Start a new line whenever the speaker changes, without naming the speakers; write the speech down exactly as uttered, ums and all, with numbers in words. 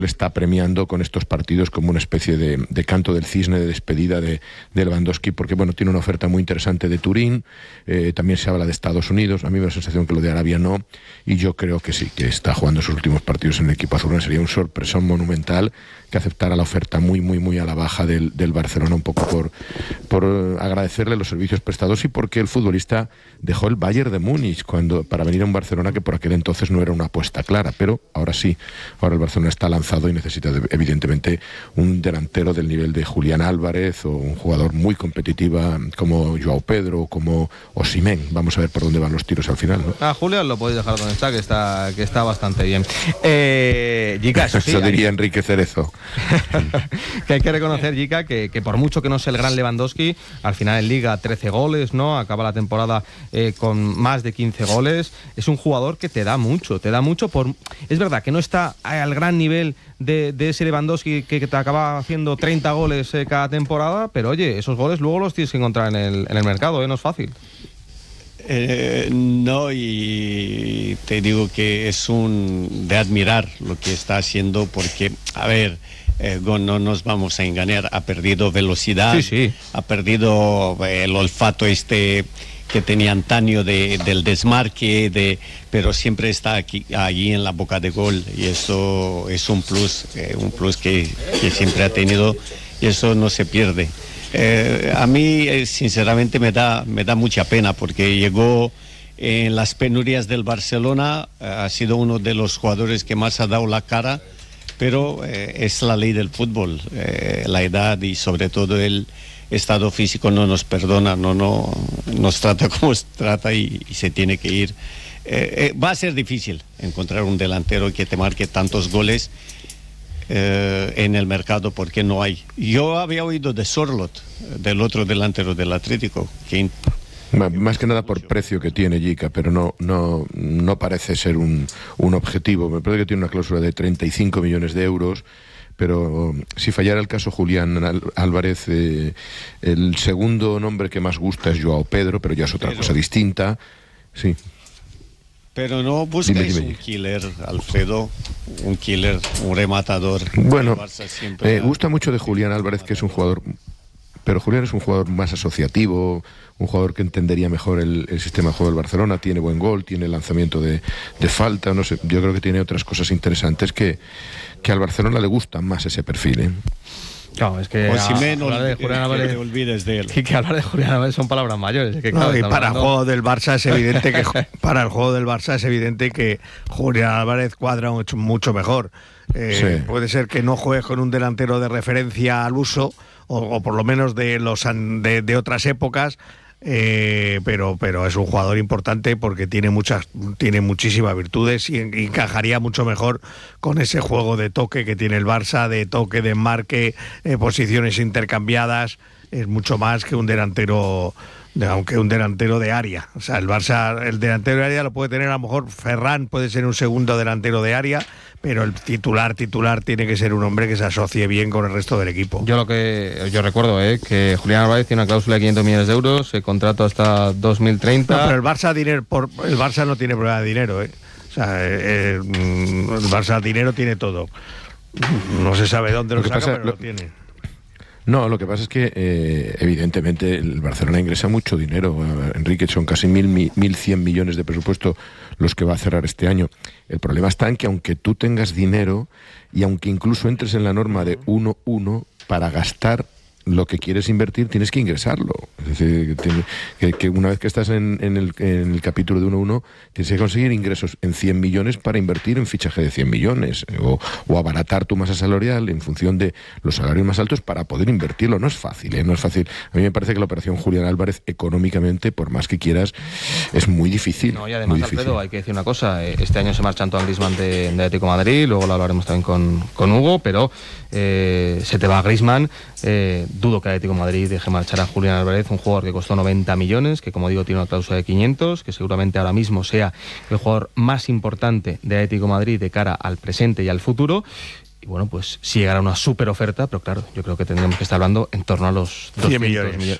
le está premiando con estos partidos como una especie de, de canto del cisne, de despedida de, de Lewandowski, porque bueno, tiene una oferta muy interesante de Turín, eh, también se habla de Estados Unidos, a mí me da la sensación que lo de Arabia no, y yo creo que sí, que está jugando sus últimos partidos en el equipo azulgrana. Sería un sorpresón monumental que aceptara la oferta muy, muy, muy a la baja del, del Barcelona, un poco por, por agradecerle los servicios prestados y porque el futbolista dejó el Bayern de Múnich cuando, para venir a un Barcelona que por aquel entonces no era una apuesta clara, pero ahora sí, ahora el Barcelona está lanzado y necesita evidentemente un delantero del nivel de Julián Álvarez o un jugador muy competitiva como Joao Pedro o como Osimhen. Vamos a ver por dónde van los tiros al final, ¿no?
Ah, Julián lo podéis dejar donde está, que está, que está bastante bien. Eh, Gica, eso sí,
eso diría
hay...
Enrique Cerezo.
Que hay que reconocer, Gica, que, que por mucho que no sea el gran Lewandowski, al final en Liga trece goles, ¿no? Acaba la temporada eh, con más de quince goles. Es un jugador que te da mucho, te da mucho por... Es verdad que no está al gran nivel de, de ese Lewandowski que, que te acaba haciendo treinta goles eh, cada temporada, pero oye, esos goles luego los tienes que encontrar en el, en el mercado, ¿eh? No es fácil.
Eh, no, y te digo que es un de admirar lo que está haciendo, porque, a ver, eh, no nos vamos a engañar, ha perdido velocidad,
sí, sí.
ha perdido eh, el olfato este que tenía antaño de, del desmarque, de, pero siempre está aquí, allí en la boca de gol, y eso es un plus, eh, un plus que, que siempre ha tenido, y eso no se pierde. Eh, a mí, eh, sinceramente, me da, me da mucha pena, porque llegó en las penurias del Barcelona, eh, ha sido uno de los jugadores que más ha dado la cara, pero eh, es la ley del fútbol, eh, la edad y sobre todo el estado físico no nos perdona, no, no nos trata como se trata y, y se tiene que ir. Eh, eh, va a ser difícil encontrar un delantero que te marque tantos goles eh, en el mercado, porque no hay. Yo había oído de Sorloth, del otro delantero del Atlético, que
más que nada por precio que tiene Gica, pero no, no, no parece ser un, un objetivo. Me parece que tiene una cláusula de treinta y cinco millones de euros. Pero si fallara el caso Julián Álvarez, eh, el segundo nombre que más gusta es Joao Pedro, pero ya es otra pero, cosa distinta. Sí.
Pero no buscáis un killer, Alfredo, un killer, un rematador.
Bueno, eh, ha... gusta mucho de Julián Álvarez, que es un jugador... Pero Julián es un jugador más asociativo, un jugador que entendería mejor el, el sistema de juego del Barcelona, tiene buen gol, tiene lanzamiento de, de falta, no sé, yo creo que tiene otras cosas interesantes que, que al Barcelona le gustan más ese perfil, ¿eh?
Claro, es que
Osimhen,
hablar de Julián Álvarez,
te olvides de él.
Y que hablar de Julián Álvarez son palabras mayores. Es que, claro,
no, y para
hablando...
el juego del Barça es evidente que para el juego del Barça es evidente que Julián Álvarez cuadra mucho, mucho mejor. Eh, sí. Puede ser que no juegue con un delantero de referencia al uso, o, o por lo menos de los de, de otras épocas. Eh, pero pero es un jugador importante porque tiene muchas tiene muchísimas virtudes y encajaría mucho mejor con ese juego de toque que tiene el Barça, de toque, de enmarque, eh, posiciones intercambiadas. Es mucho más que un delantero de, aunque un delantero de área. O sea, el Barça, el delantero de área lo puede tener, a lo mejor Ferran puede ser un segundo delantero de área, pero el titular titular tiene que ser un hombre que se asocie bien con el resto del equipo.
Yo lo que yo recuerdo eh, que Julián Álvarez tiene una cláusula de quinientos millones de euros, el contrato hasta dos mil treinta.
No, pero el Barça dinero por el Barça no tiene problema de dinero, eh. O sea, eh, el Barça dinero tiene todo. No se sabe dónde lo, lo saca, pasa, pero lo, lo tiene.
No, lo que pasa es que eh, evidentemente el Barcelona ingresa mucho dinero. Enrique, son casi mil, mil cien millones de presupuesto los que va a cerrar este año. El problema está en que aunque tú tengas dinero y aunque incluso entres en la norma de uno uno, para gastar lo que quieres invertir tienes que ingresarlo. Es decir, que, que una vez que estás en, en, el, en el capítulo de uno uno tienes que conseguir ingresos en cien millones para invertir en fichaje de cien millones o, o abaratar tu masa salarial en función de los salarios más altos para poder invertirlo. No es fácil, ¿eh? No es fácil. A mí me parece que la operación Julián Álvarez económicamente, por más que quieras, es muy difícil.
No, y además, Alfredo, hay que decir una cosa. Este año se marcha Antoine Griezmann de, de Atlético de Madrid, luego lo hablaremos también con, con Hugo, pero eh, se te va Griezmann. Eh, dudo que Atlético de Madrid deje marchar a Julián Álvarez, un jugador que costó noventa millones, que como digo tiene una cláusula de quinientos, que seguramente ahora mismo sea el jugador más importante de Atlético de Madrid de cara al presente y al futuro. Y bueno, pues si llegara una súper oferta, pero claro, yo creo que tendríamos que estar hablando en torno a los doscientos millones.